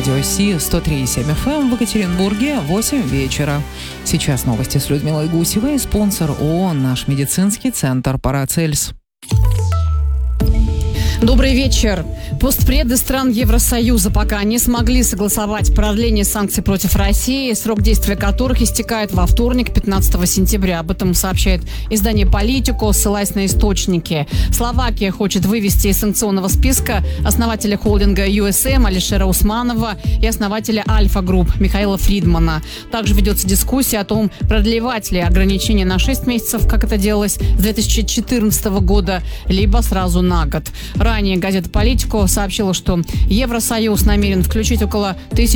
радио Си 103,7 FM в Екатеринбурге 8 вечера. Сейчас новости с Людмилой Гусевой. Спонсор ООО «Наш медицинский центр Парацельс». Добрый вечер. Постпреды стран Евросоюза пока не смогли согласовать продление санкций против России, срок действия которых истекает во вторник, 15 сентября. Об этом сообщает издание «Политико», ссылаясь на источники. Словакия хочет вывести из санкционного списка основателя холдинга USM Алишера Усманова и основателя Альфа Групп Михаила Фридмана. Также ведется дискуссия о том, продлевать ли ограничения на 6 месяцев, как это делалось с 2014 года, либо сразу на год. Ранее газета «Политико» сообщила, что Евросоюз намерен включить около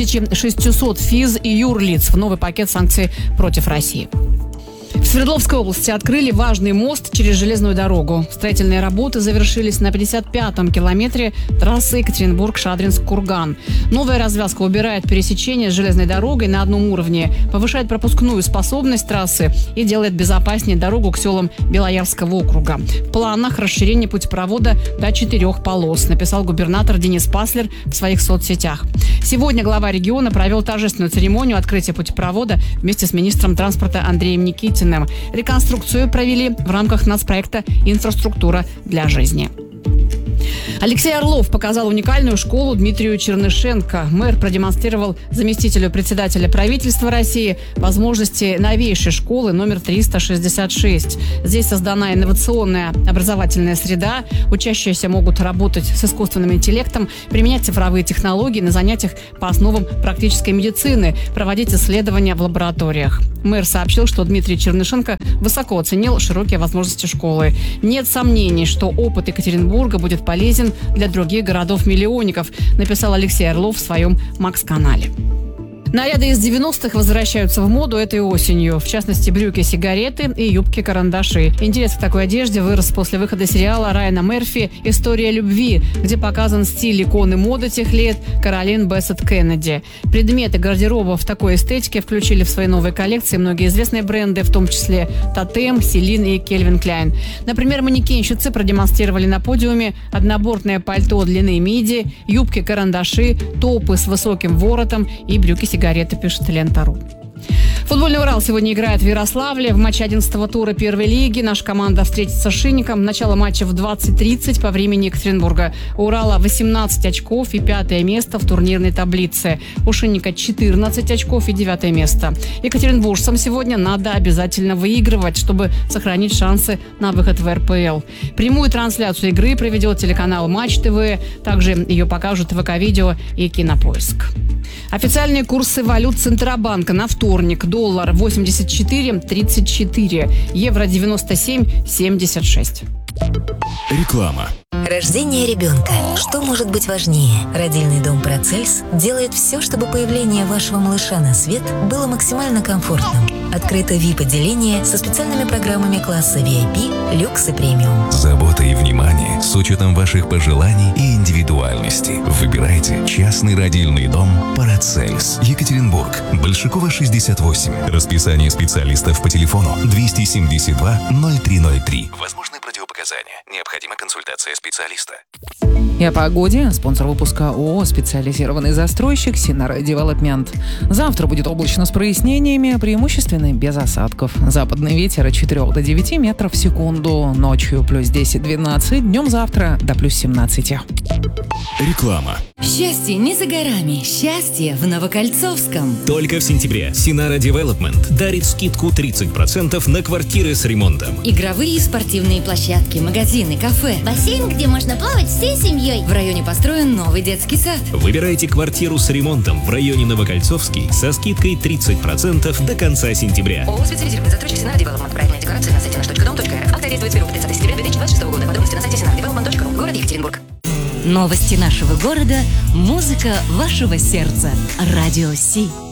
1600 физ и юрлиц в новый пакет санкций против России. В Свердловской области открыли важный мост через железную дорогу. Строительные работы завершились на 55-м километре трассы Екатеринбург-Шадринск-Курган. Новая развязка убирает пересечение с железной дорогой на одном уровне, повышает пропускную способность трассы и делает безопаснее дорогу к селам Белоярского округа. В планах расширение путепровода до 4 полос, написал губернатор Денис Паслер в своих соцсетях. Сегодня глава региона провел торжественную церемонию открытия путепровода вместе с министром транспорта Андреем Никитиным. Реконструкцию провели в рамках нацпроекта «Инфраструктура для жизни». Алексей Орлов показал уникальную школу Дмитрию Чернышенко. Мэр продемонстрировал заместителю председателя правительства России возможности новейшей школы номер 366. Здесь создана инновационная образовательная среда. Учащиеся могут работать с искусственным интеллектом, применять цифровые технологии на занятиях по основам практической медицины, проводить исследования в лабораториях. Мэр сообщил, что Дмитрий Чернышенко высоко оценил широкие возможности школы. Нет сомнений, что опыт Екатеринбурга будет полезен для других городов-миллионников, написал Алексей Орлов в своем Макс-канале. Наряды из 90-х возвращаются в моду этой осенью. В частности, брюки, сигареты и юбки-карандаши. Интерес к такой одежде вырос после выхода сериала Райана Мерфи «История любви», где показан стиль иконы моды тех лет Каролин Бессет Кеннеди. Предметы гардероба в такой эстетике включили в свои новые коллекции многие известные бренды, в том числе Тотем, Селин и Кельвин Кляйн. Например, манекенщицы продемонстрировали на подиуме однобортное пальто длины миди, юбки-карандаши, топы с высоким воротом и брюки-сигареты, пишет Лента.ру. Футбольный «Урал» сегодня играет в Ярославле. В матче 11-го тура первой лиги наша команда встретится с «Шинником». Начало матча в 20:30 по времени Екатеринбурга. У «Урала» 18 очков и 5-е место в турнирной таблице. У «Шинника» 14 очков и 9-е место. Екатеринбуржцам сегодня надо обязательно выигрывать, чтобы сохранить шансы на выход в РПЛ. Прямую трансляцию игры проведет телеканал Матч ТВ. Также ее покажут ВК-видео и Кинопоиск. Официальные курсы валют Центробанка на вторник. Доллар 84.34, евро 97.76. Реклама. Рождение ребенка. Что может быть важнее? Родильный дом Парацельс делает все, чтобы появление вашего малыша на свет было максимально комфортным. Открыто VIP-отделение со специальными программами класса VIP, люкс и премиум. Забота и внимание с учетом ваших пожеланий и индивидуальности. Выбирайте частный родильный дом Парацельс. Екатеринбург. Большакова, 68. Расписание специалистов по телефону 272 0303. Возможны противопоказания. Необходима консультация специалиста. И о погоде. Спонсор выпуска ООО «Специализированный застройщик» Синара Девелопмент. Завтра будет облачно с прояснениями, преимущественно без осадков. Западный ветер от 4 до 9 метров в секунду. Ночью плюс 10-12, днем завтра до плюс 17. Реклама. Счастье не за горами. Счастье в Новокольцовском. Только в сентябре Синара Девелопмент дарит скидку 30% на квартиры с ремонтом. Игровые и спортивные площадки, магазины, кафе. Бассейн, где можно плавать всей семьей. В районе построен новый детский сад. Выбирайте квартиру с ремонтом в районе Новокольцовский со скидкой 30% до конца сентября. ООО «Специализированный застройщик Синара Девелопмент». Проектная декларация на сайте nаш.дом.рф. Акция действует с 1 по 30 сентября 2026 года. Подробности на сайте sinaradevelopment.ru. Город Екатеринбург. Новости нашего города. Музыка вашего сердца. Радио Си.